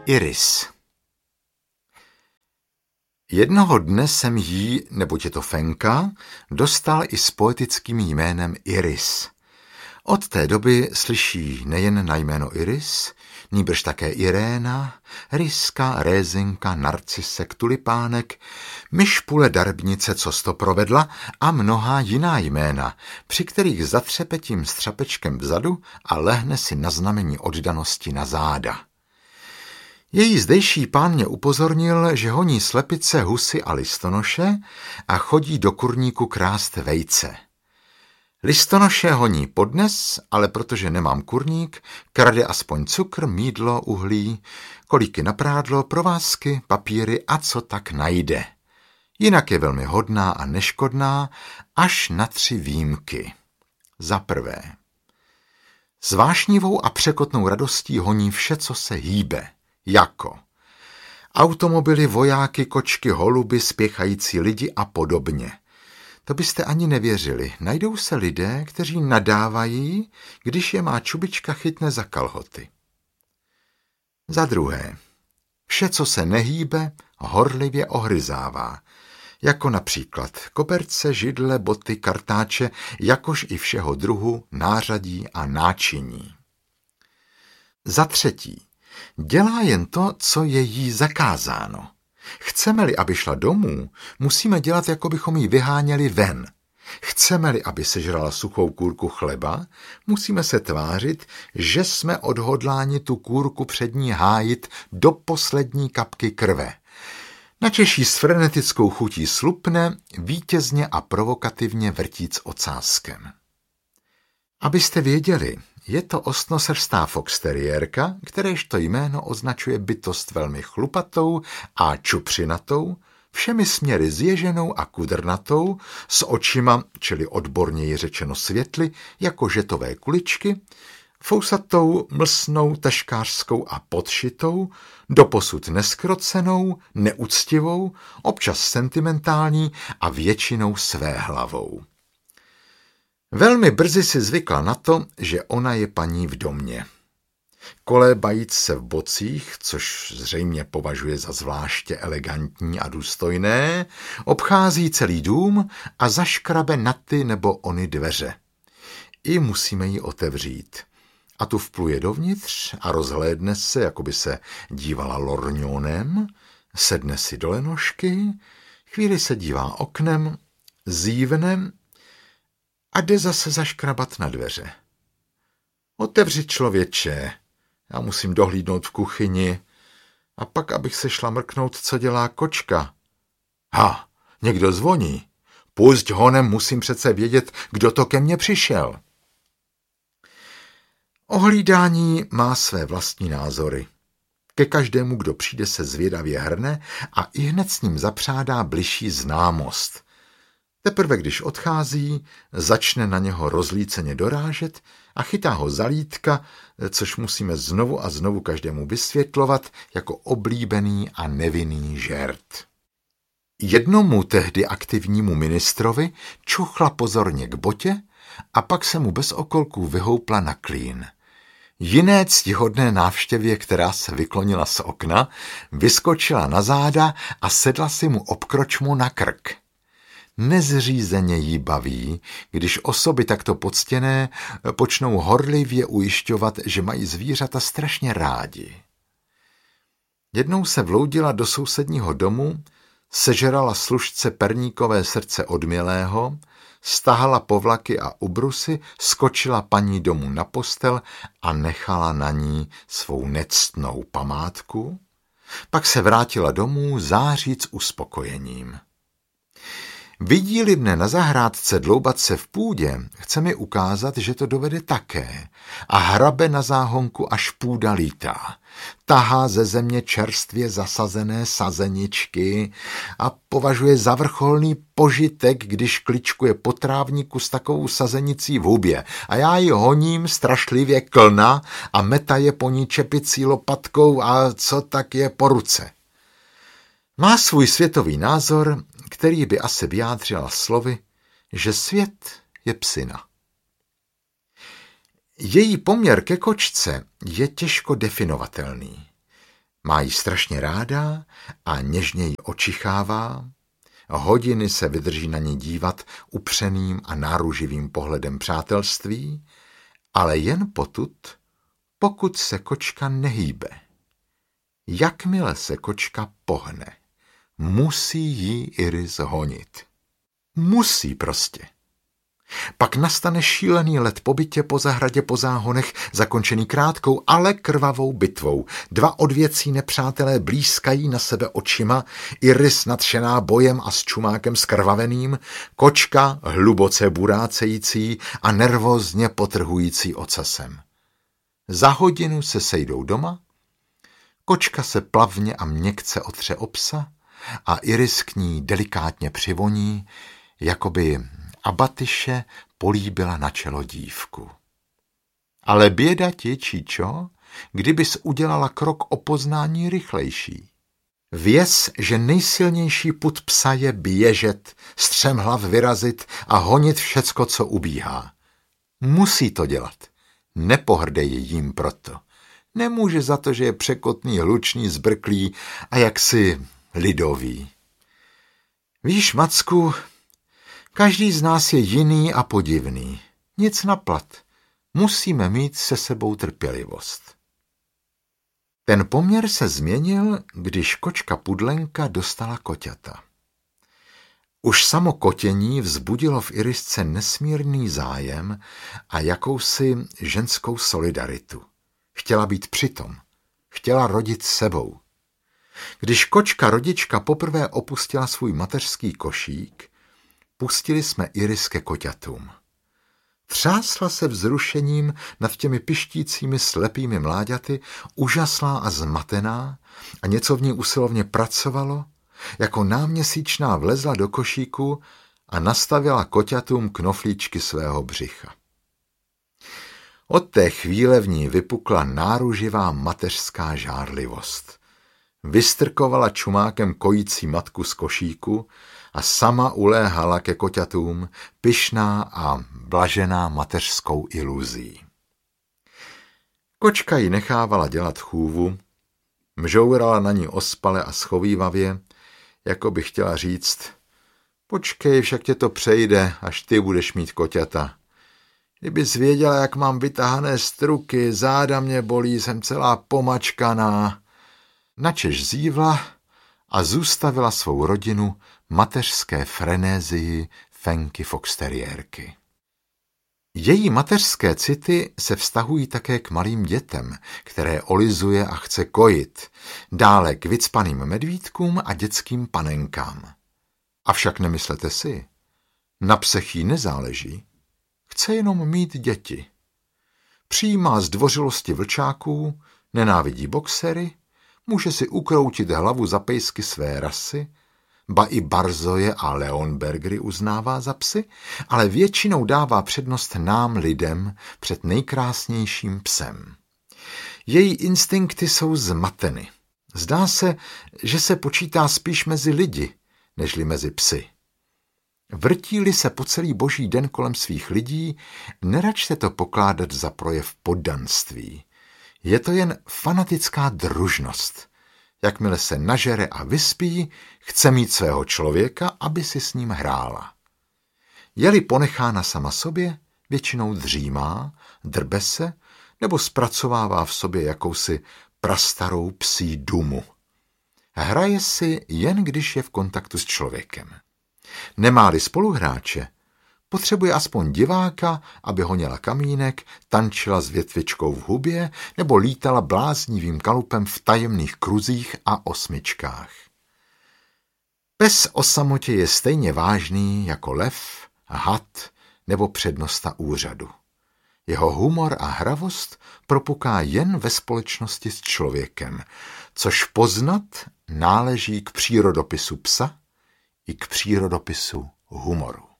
Iris. Jednoho dne jsem jí, neboť je to Fenka, dostal i s poetickým jménem Iris. Od té doby slyší nejen na jméno Iris, nýbrž také Iréna, Ryska, Rézinka, Narcisek, Tulipánek, Myšpule Darbnice, co to provedla a mnohá jiná jména, při kterých zatřepe tím střapečkem vzadu a lehne si na znamení oddanosti na záda. Její zdejší pán mě upozornil, že honí slepice, husy a listonoše a chodí do kurníku krást vejce. Listonoše honí podnes, ale protože nemám kurník, krade aspoň cukr, mýdlo, uhlí, kolíky na prádlo, provázky, papíry a co tak najde. Jinak je velmi hodná a neškodná, až na 3 výjimky. Za prvé. S vášnivou a překotnou radostí honí vše, co se hýbe, jako automobily, vojáky, kočky, holuby, spěchající lidi a podobně. To byste ani nevěřili. Najdou se lidé, kteří nadávají, když je má čubička chytne za kalhoty. Za druhé. Vše, co se nehýbe, horlivě ohryzává. Jako například koberce, židle, boty, kartáče, jakož i všeho druhu, nářadí a náčiní. Za třetí. Dělá jen to, co je jí zakázáno. Chceme-li, aby šla domů, musíme dělat, jako bychom ji vyháněli ven. Chceme-li, aby sežrala suchou kůrku chleba, musíme se tvářit, že jsme odhodláni tu kůrku před ní hájit do poslední kapky krve. Načeší s frenetickou chutí slupne, vítězně a provokativně vrtíc ocáskem. Abyste věděli, je to ostnosrstá foxteriérka, kteréžto jméno označuje bytost velmi chlupatou a čupřinatou, všemi směry zježenou a kudrnatou, s očima, čili odborněji řečeno světly, jako žetové kuličky, fousatou, mlsnou, taškářskou a podšitou, doposud neskrocenou, neúctivou, občas sentimentální a většinou svéhlavou. Velmi brzy si zvykla na to, že ona je paní v domě. Kolébajíc se v bocích, což zřejmě považuje za zvláště elegantní a důstojné, obchází celý dům a zaškrabe na ty nebo ony dveře. I musíme ji otevřít. A tu vpluje dovnitř a rozhlédne se, jako by se dívala lorňonem, sedne si do lenošky, chvíli se dívá oknem, zívne a jde zase zaškrabat na dveře. Otevři, člověče, já musím dohlídnout v kuchyni a pak, abych se šla mrknout, co dělá kočka. Ha, někdo zvoní. Pusť honem, musím přece vědět, kdo to ke mně přišel. Ohlídání má své vlastní názory. Ke každému, kdo přijde, se zvědavě hrne a ihned s ním zapřádá bližší známost. Teprve když odchází, začne na něho rozlíceně dorážet a chytá ho za lítka, což musíme znovu a znovu každému vysvětlovat jako oblíbený a nevinný žert. Jednomu tehdy aktivnímu ministrovi čuchla pozorně k botě a pak se mu bez okolků vyhoupla na klín. Jiné ctihodné návštěvě, která se vyklonila z okna, vyskočila na záda a sedla si mu obkročmu na krk. Nezřízeně jí baví, když osoby takto poctěné počnou horlivě ujišťovat, že mají zvířata strašně rádi. Jednou se vloudila do sousedního domu, sežrala služce perníkové srdce odmělého, stahala povlaky a ubrusy, skočila paní domu na postel a nechala na ní svou nectnou památku, pak se vrátila domů zářit s uspokojením. Vidí-li mne na zahrádce dloubat se v půdě, chce mi ukázat, že to dovede také a hrabe na záhonku, až půda lítá. Tahá ze země čerstvě zasazené sazeničky a považuje za vrcholný požitek, když kličkuje po trávníku s takovou sazenicí v hubě a já ji honím strašlivě klna a metaje po ní čepicí lopatkou a co tak je po ruce. Má svůj světový názor, který by asi vyjádřila slovy, že svět je psina. Její poměr ke kočce je těžko definovatelný. Má ji strašně ráda a něžně ji očichává. Hodiny se vydrží na ní dívat upřeným a náruživým pohledem přátelství, ale jen potud, pokud se kočka nehýbe. Jakmile se kočka pohne, musí jí Iris honit. Musí prostě. Pak nastane šílený let po bytě, po zahradě, po záhonech, zakončený krátkou, ale krvavou bitvou. Dva odvěcí nepřátelé blízkají na sebe očima, Iris nadšená bojem a s čumákem skrvaveným, kočka hluboce burácející a nervózně potrhující ocasem. Za hodinu se sejdou doma, kočka se plavně a měkce otře o psa a Iris k ní delikátně přivoní, jakoby Abatyše políbila na čelo dívku. Ale běda ti, Čičo, kdybys udělala krok o poznání rychlejší. Věz, že nejsilnější pud psa je běžet, střemhlav vyrazit a honit všecko, co ubíhá. Musí to dělat. Nepohrdej jím proto. Nemůže za to, že je překotný, hlučný, zbrklý a jaksi lidový. Víš, Macku, každý z nás je jiný a podivný. Nic na plat. Musíme mít se sebou trpělivost. Ten poměr se změnil, když kočka Pudlenka dostala koťata. Už samo kotění vzbudilo v Irisce nesmírný zájem a jakousi ženskou solidaritu. Chtěla být přitom. Chtěla rodit sebou. Když kočka rodička poprvé opustila svůj mateřský košík, pustili jsme Iris ke koťatům. Třásla se vzrušením nad těmi pištícími slepými mláďaty, úžaslá a zmatená, a něco v ní usilovně pracovalo, jako náměsíčná vlezla do košíku a nastavila koťatům knoflíčky svého břicha. Od té chvíle v ní vypukla náruživá mateřská žárlivost. Vystrkovala čumákem kojící matku z košíku a sama uléhala ke koťatům, pyšná a blažená mateřskou iluzí. Kočka ji nechávala dělat chůvu, mžourala na ní ospale a schovívavě, jako by chtěla říct: počkej, však tě to přejde, až ty budeš mít koťata. Kdybys věděla, jak mám vytahané struky, záda mě bolí, jsem celá pomačkaná. Načež zívla a zůstavila svou rodinu mateřské frenézii Fenky foxteriérky. Její mateřské city se vztahují také k malým dětem, které olizuje a chce kojit, dále k vycpaným medvídkům a dětským panenkám. Avšak nemyslete si, na psech jí nezáleží, chce jenom mít děti. Přijímá zdvořilosti vlčáků, nenávidí boxery, může si ukroutit hlavu za pejsky své rasy, ba i barzoje a leonbergery uznává za psy, ale většinou dává přednost nám lidem před nejkrásnějším psem. Její instinkty jsou zmateny. Zdá se, že se počítá spíš mezi lidi, nežli mezi psy. Vrtí-li se po celý boží den kolem svých lidí, neračte to pokládat za projev poddanství. Je to jen fanatická družnost. Jakmile se nažere a vyspí, chce mít svého člověka, aby si s ním hrála. Je-li ponechána sama sobě, většinou dřímá, drbe se nebo zpracovává v sobě jakousi prastarou psí dumu. Hraje si, jen když je v kontaktu s člověkem. Nemá-li spoluhráče, potřebuje aspoň diváka, aby honěla kamínek, tančila s větvičkou v hubě nebo lítala bláznivým kalupem v tajemných kruzích a osmičkách. Pes o samotě je stejně vážný jako lev, had nebo přednosta úřadu. Jeho humor a hravost propuká jen ve společnosti s člověkem, což poznat náleží k přírodopisu psa i k přírodopisu humoru.